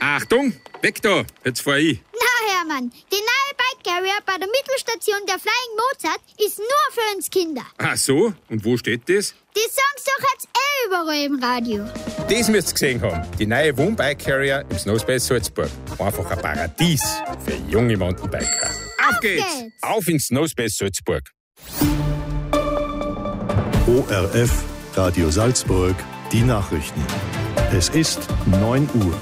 Achtung, weg da, jetzt fahr ich. Na Hermann, die neue Bike Carrier bei der Mittelstation der Flying Mozart ist nur für uns Kinder. Ach so, und wo steht das? Die sagen's doch jetzt überall im Radio. Das müsst ihr gesehen haben. Die neue Wohnbike Carrier im Snowspace Salzburg. Einfach ein Paradies für junge Mountainbiker. Auf geht's! Auf ins Snowspace Salzburg. ORF Radio Salzburg, die Nachrichten. Es ist 9 Uhr.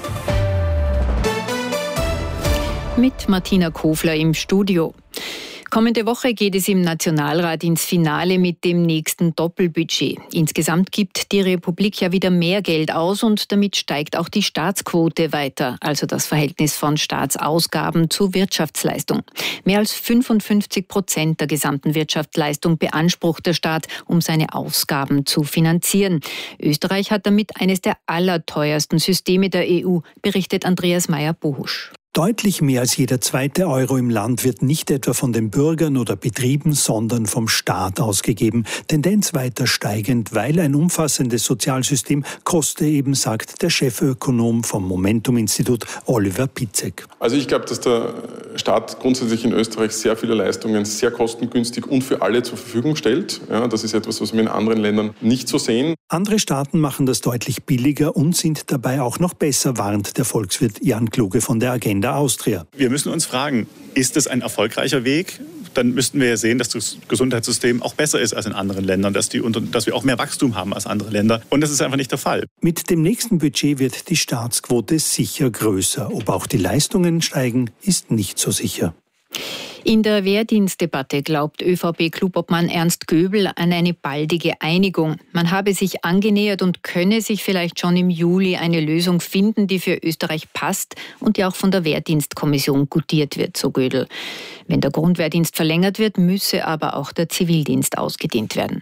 Mit Martina Kofler im Studio. Kommende Woche geht es im Nationalrat ins Finale mit dem nächsten Doppelbudget. Insgesamt gibt die Republik ja wieder mehr Geld aus und damit steigt auch die Staatsquote weiter, also das Verhältnis von Staatsausgaben zu Wirtschaftsleistung. Mehr als 55% der gesamten Wirtschaftsleistung beansprucht der Staat, um seine Ausgaben zu finanzieren. Österreich hat damit eines der allerteuersten Systeme der EU, berichtet Andreas Meyer-Bohusch. Deutlich mehr als jeder zweite Euro im Land wird nicht etwa von den Bürgern oder Betrieben, sondern vom Staat ausgegeben. Tendenz weiter steigend, weil ein umfassendes Sozialsystem koste eben, sagt der Chefökonom vom Momentum-Institut Oliver Pitzek. Also ich glaube, dass der Staat grundsätzlich in Österreich sehr viele Leistungen sehr kostengünstig und für alle zur Verfügung stellt. Ja, das ist etwas, was wir in anderen Ländern nicht so sehen. Andere Staaten machen das deutlich billiger und sind dabei auch noch besser, warnt der Volkswirt Jan Kluge von der Agenda Austria. Wir müssen uns fragen, ist es ein erfolgreicher Weg? Dann müssten wir ja sehen, dass das Gesundheitssystem auch besser ist als in anderen Ländern, dass wir auch mehr Wachstum haben als andere Länder. Und das ist einfach nicht der Fall. Mit dem nächsten Budget wird die Staatsquote sicher größer. Ob auch die Leistungen steigen, ist nicht so sicher. In der Wehrdienstdebatte glaubt ÖVP-Klubobmann Ernst Göbel an eine baldige Einigung. Man habe sich angenähert und könne sich vielleicht schon im Juli eine Lösung finden, die für Österreich passt und die auch von der Wehrdienstkommission gutiert wird, so Göbel. Wenn der Grundwehrdienst verlängert wird, müsse aber auch der Zivildienst ausgedehnt werden.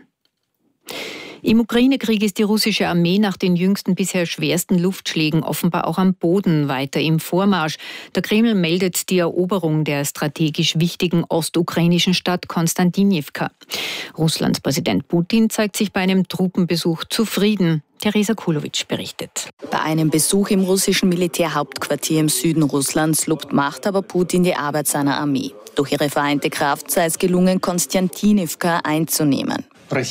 Im Ukraine-Krieg ist die russische Armee nach den jüngsten bisher schwersten Luftschlägen offenbar auch am Boden weiter im Vormarsch. Der Kreml meldet die Eroberung der strategisch wichtigen ostukrainischen Stadt Konstantinivka. Russlands Präsident Putin zeigt sich bei einem Truppenbesuch zufrieden. Theresa Kulowitsch berichtet. Bei einem Besuch im russischen Militärhauptquartier im Süden Russlands lobt Machthaber Putin die Arbeit seiner Armee. Durch ihre vereinte Kraft sei es gelungen, Konstantinivka einzunehmen.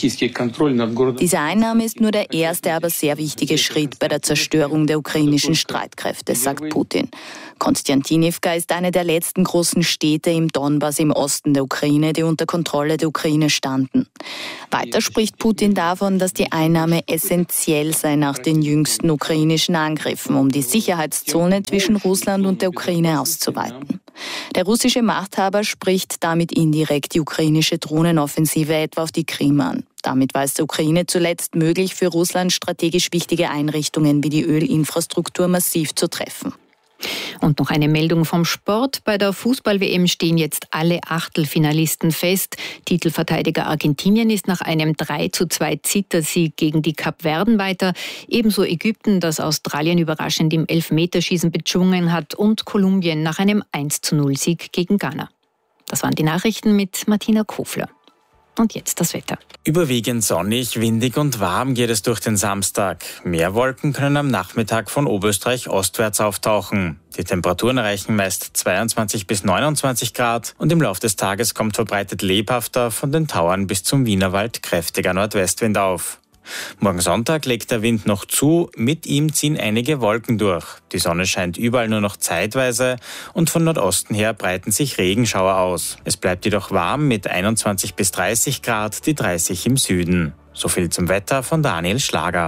Diese Einnahme ist nur der erste, aber sehr wichtige Schritt bei der Zerstörung der ukrainischen Streitkräfte, sagt Putin. Konstantinivka ist eine der letzten großen Städte im Donbass im Osten der Ukraine, die unter Kontrolle der Ukraine standen. Weiter spricht Putin davon, dass die Einnahme essentiell sei nach den jüngsten ukrainischen Angriffen, um die Sicherheitszone zwischen Russland und der Ukraine auszuweiten. Der russische Machthaber spricht damit indirekt die ukrainische Drohnenoffensive etwa auf die Krim an. Damit war es der Ukraine zuletzt möglich, für Russland strategisch wichtige Einrichtungen wie die Ölinfrastruktur massiv zu treffen. Und noch eine Meldung vom Sport. Bei der Fußball-WM stehen jetzt alle Achtelfinalisten fest. Titelverteidiger Argentinien ist nach einem 3:2 Zittersieg gegen die Kapverden weiter. Ebenso Ägypten, das Australien überraschend im Elfmeterschießen bezwungen hat. Und Kolumbien nach einem 1:0 Sieg gegen Ghana. Das waren die Nachrichten mit Martina Kofler. Und jetzt das Wetter. Überwiegend sonnig, windig und warm geht es durch den Samstag. Mehr Wolken können am Nachmittag von Oberösterreich ostwärts auftauchen. Die Temperaturen erreichen meist 22 bis 29 Grad und im Laufe des Tages kommt verbreitet lebhafter von den Tauern bis zum Wienerwald kräftiger Nordwestwind auf. Morgen Sonntag legt der Wind noch zu, mit ihm ziehen einige Wolken durch. Die Sonne scheint überall nur noch zeitweise und von Nordosten her breiten sich Regenschauer aus. Es bleibt jedoch warm mit 21 bis 30 Grad, die 30 im Süden. So viel zum Wetter von Daniel Schlager.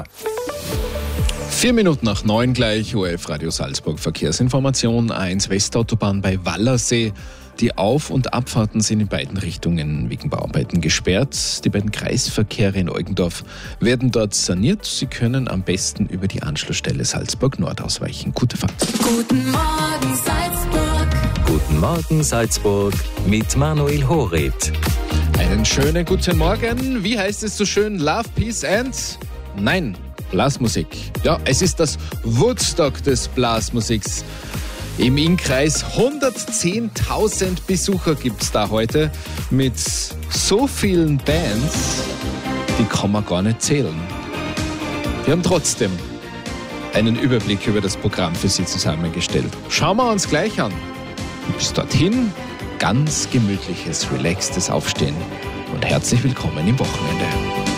4 Minuten nach 9 gleich, ORF Radio Salzburg Verkehrsinformation, A1 Westautobahn bei Wallersee. Die Auf- und Abfahrten sind in beiden Richtungen wegen Bauarbeiten gesperrt. Die beiden Kreisverkehre in Eugendorf werden dort saniert. Sie können am besten über die Anschlussstelle Salzburg Nord ausweichen. Gute Fahrt. Guten Morgen Salzburg. Guten Morgen Salzburg mit Manuel Horet. Einen schönen guten Morgen. Wie heißt es so schön? Love, Peace and... Nein, Blasmusik. Ja, es ist das Woodstock des Blasmusiks. Im Innkreis 110.000 Besucher gibt es da heute mit so vielen Bands, die kann man gar nicht zählen. Wir haben trotzdem einen Überblick über das Programm für Sie zusammengestellt. Schauen wir uns gleich an. Bis dorthin ganz gemütliches, relaxtes Aufstehen und herzlich willkommen im Wochenende.